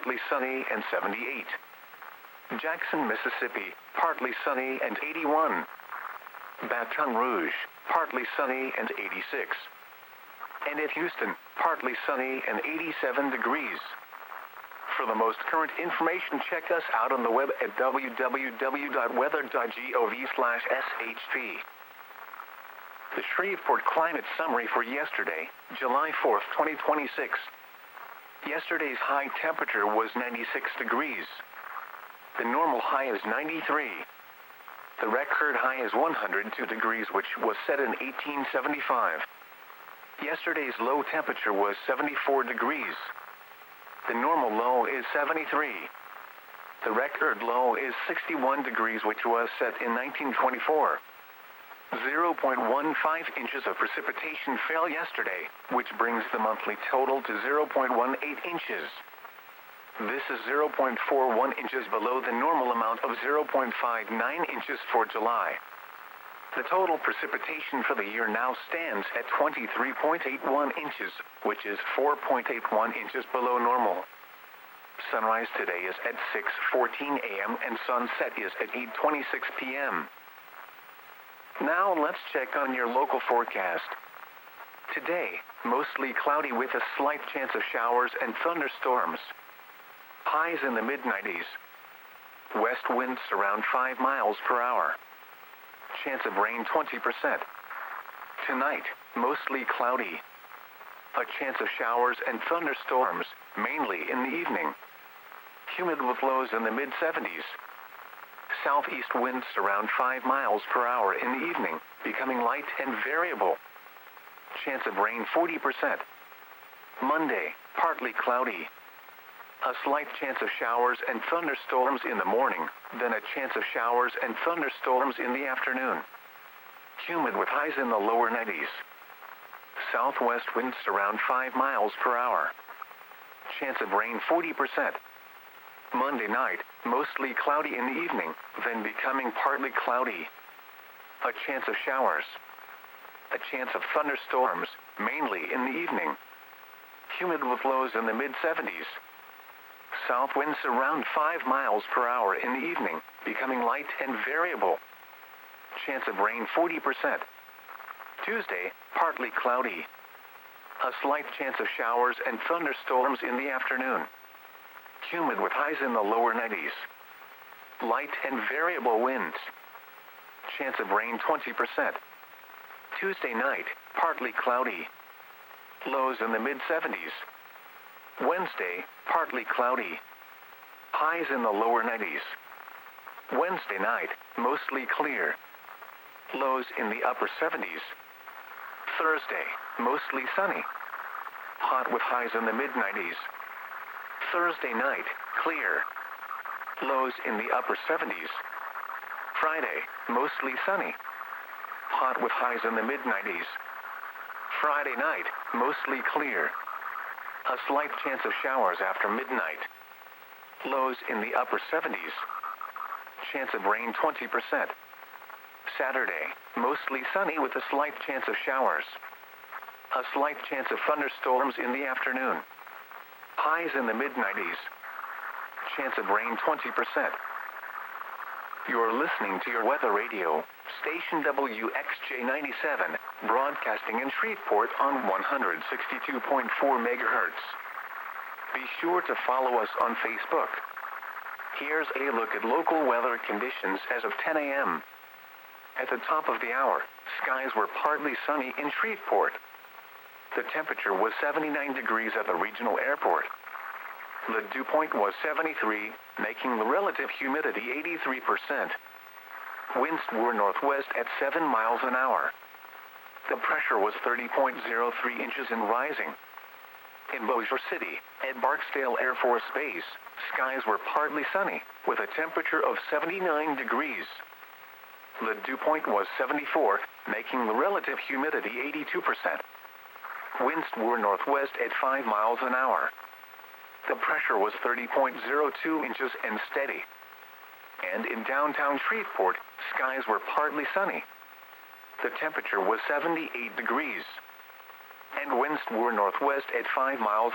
partly sunny and 78. Jackson, Mississippi, partly sunny and 81. Baton Rouge, partly sunny and 86. And at Houston, partly sunny and 87 degrees. For the most current information, check us out on the web at www.weather.gov/shp. The Shreveport Climate Summary for yesterday, July 4th, 2026. Yesterday's high temperature was 96 degrees. The normal high is 93. The record high is 102 degrees, which was set in 1875. Yesterday's low temperature was 74 degrees. The normal low is 73. The record low is 61 degrees, which was set in 1924. 0.15 inches of precipitation fell yesterday, which brings the monthly total to 0.18 inches. This is 0.41 inches below the normal amount of 0.59 inches for July. The total precipitation for the year now stands at 23.81 inches, which is 4.81 inches below normal. Sunrise today is at 6:14 a.m. and sunset is at 8:26 p.m. Now let's check on your local forecast. Today, mostly cloudy with a slight chance of showers and thunderstorms. Highs in the mid-90s. West winds around 5 miles per hour. Chance of rain 20%. Tonight, mostly cloudy. A chance of showers and thunderstorms, mainly in the evening. Humid with lows in the mid-70s. Southeast winds around 5 miles per hour in the evening, becoming light and variable. Chance of rain 40%. Monday, partly cloudy. A slight chance of showers and thunderstorms in the morning, then a chance of showers and thunderstorms in the afternoon. Humid with highs in the lower 90s. Southwest winds around 5 miles per hour. Chance of rain 40%. Monday night, mostly cloudy in the evening, then becoming partly cloudy. A chance of showers. A chance of thunderstorms, mainly in the evening. Humid with lows in the mid-70s. South winds around 5 miles per hour in the evening, becoming light and variable. Chance of rain 40%. Tuesday, partly cloudy. A slight chance of showers and thunderstorms in the afternoon. Humid with highs in the lower 90s. Light and variable winds. Chance of rain 20%. Tuesday night, partly cloudy. Lows in the mid-70s. Wednesday, partly cloudy. Highs in the lower 90s. Wednesday night, mostly clear. Lows in the upper 70s. Thursday, mostly sunny. Hot with highs in the mid-90s. Thursday night, clear. Lows in the upper 70s. Friday, mostly sunny. Hot with highs in the mid-90s. Friday night, mostly clear. A slight chance of showers after midnight. Lows in the upper 70s. Chance of rain 20%. Saturday, mostly sunny with a slight chance of showers. A slight chance of thunderstorms in the afternoon. Highs in the mid-90s. Chance of rain 20%. You're listening to your weather radio, station WXJ97, broadcasting in Shreveport on 162.4 megahertz. Be sure to follow us on Facebook. Here's a look at local weather conditions as of 10 a.m. At the top of the hour, skies were partly sunny in Shreveport. The temperature was 79 degrees at the regional airport. The dew point was 73, making the relative humidity 83%. Winds were northwest at 7 miles an hour. The pressure was 30.03 inches and rising. In Bossier City, at Barksdale Air Force Base, skies were partly sunny, with a temperature of 79 degrees. The dew point was 74, making the relative humidity 82%. Winds were northwest at 5 miles an hour. The pressure was 30.02 inches and steady. And in downtown Shreveport, skies were partly sunny. The temperature was 78 degrees. And winds were northwest at 5 miles